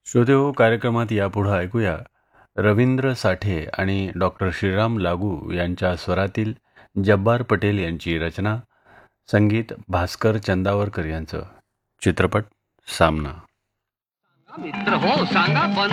श्रोतेहो, कार्यक्रमात यापुढं ऐकूया रवींद्र साठे आणि डॉक्टर श्रीराम लागू यांच्या स्वरातील जब्बार पटेल यांची रचना, संगीत भास्कर चंदावरकर यांचं. चित्रपट सामना. मित्र हो सांगा पण